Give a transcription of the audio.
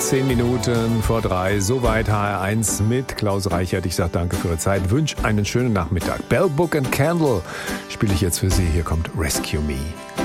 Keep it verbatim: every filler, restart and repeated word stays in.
Zehn Minuten vor drei, soweit H R eins mit Klaus Reichert. Ich sage danke für Ihre Zeit, wünsche einen schönen Nachmittag. Bell, Book and Candle spiele ich jetzt für Sie. Hier kommt Rescue Me.